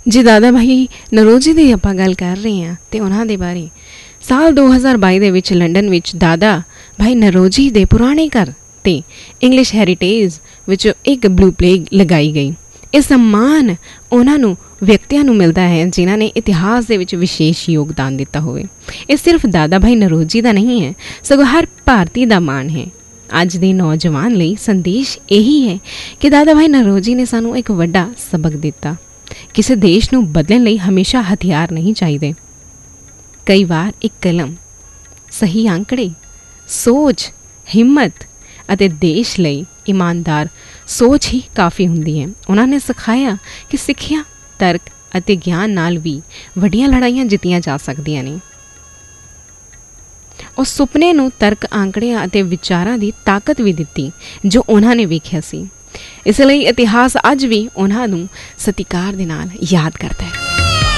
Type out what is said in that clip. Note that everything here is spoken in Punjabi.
ਜੇ ਦਾਦਾ ਭਾਈ ਨਰੋਜੀ ਦੀ ਆਪਾਂ ਗੱਲ ਕਰ ਰਹੇ ਹਾਂ ਅਤੇ ਉਹਨਾਂ ਦੇ ਬਾਰੇ ਸਾਲ 2022 ਦੇ ਵਿੱਚ ਲੰਡਨ ਵਿੱਚ ਦਾਦਾ ਭਾਈ ਨਰੋਜੀ ਦੇ ਪੁਰਾਣੇ ਘਰ 'ਤੇ ਇੰਗਲਿਸ਼ ਹੈਰੀਟੇਜ ਵਿੱਚ ਇੱਕ ਬਲੂ ਪਲੇਗ ਲਗਾਈ ਗਈ। ਇਹ ਸਨਮਾਨ ਉਹਨਾਂ ਨੂੰ ਵਿਅਕਤੀਆਂ ਨੂੰ ਮਿਲਦਾ ਹੈ ਜਿਨ੍ਹਾਂ ਨੇ ਇਤਿਹਾਸ ਦੇ ਵਿੱਚ ਵਿਸ਼ੇਸ਼ ਯੋਗਦਾਨ ਦਿੱਤਾ ਹੋਵੇ। ਇਹ ਸਿਰਫ ਦਾਦਾ ਭਾਈ ਨਰੋਜੀ ਦਾ ਨਹੀਂ ਹੈ, ਸਗੋਂ ਹਰ ਭਾਰਤੀ ਦਾ ਮਾਣ ਹੈ। ਅੱਜ ਦੇ ਨੌਜਵਾਨ ਲਈ ਸੰਦੇਸ਼ ਇਹੀ ਹੈ ਕਿ ਦਾਦਾ ਭਾਈ ਨਰੋਜੀ ਨੇ ਸਾਨੂੰ ਇੱਕ ਵੱਡਾ ਸਬਕ ਦਿੱਤਾ। ਕਿਸੇ ਦੇਸ਼ ਨੂੰ ਬਦਲਣ ਲਈ ਹਮੇਸ਼ਾ ਹਥਿਆਰ ਨਹੀਂ ਚਾਹੀਦੇ। ਕਈ ਵਾਰ ਇੱਕ ਕਲਮ, ਸਹੀ ਅੰਕੜੇ, ਸੋਚ, ਹਿੰਮਤ ਅਤੇ ਦੇਸ਼ ਲਈ ਇਮਾਨਦਾਰ ਸੋਚ ਹੀ ਕਾਫੀ ਹੁੰਦੀ ਹੈ। ਉਹਨਾਂ ਨੇ ਸਿਖਾਇਆ ਕਿ ਸਿੱਖਿਆ, ਤਰਕ ਅਤੇ ਗਿਆਨ ਨਾਲ ਵੀ ਵੱਡੀਆਂ ਲੜਾਈਆਂ ਜਿੱਤੀਆਂ ਜਾ ਸਕਦੀਆਂ ਨੇ। ਉਹ ਸੁਪਨੇ ਨੂੰ ਤਰਕ, ਅੰਕੜਿਆਂ ਅਤੇ ਵਿਚਾਰਾਂ ਦੀ ਤਾਕਤ ਵੀ ਦਿੱਤੀ ਜੋ ਉਹਨਾਂ ਨੇ ਵੇਖਿਆ ਸੀ। ਇਸ ਲਈ ਇਤਿਹਾਸ ਅੱਜ ਵੀ ਉਹਨਾਂ ਨੂੰ ਸਤਿਕਾਰ ਦੇ ਨਾਲ ਯਾਦ ਕਰਦਾ ਹੈ।